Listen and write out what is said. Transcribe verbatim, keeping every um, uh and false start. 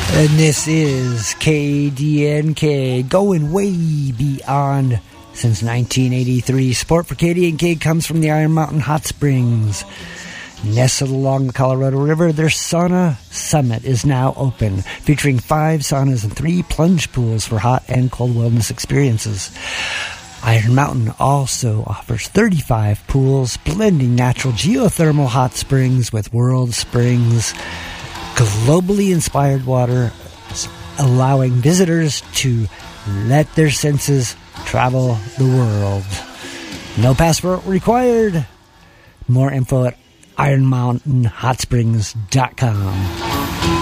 And this is K D N K, going way beyond since nineteen eighty-three. Support for K D N K comes from the Iron Mountain Hot Springs. Nestled along the Colorado River, their sauna summit is now open, featuring five saunas and three plunge pools for hot and cold wellness experiences. Iron Mountain also offers thirty-five pools, blending natural geothermal hot springs with World Springs globally inspired water, allowing visitors to let their senses travel the world. No passport required. More info at iron mountain hot springs dot com.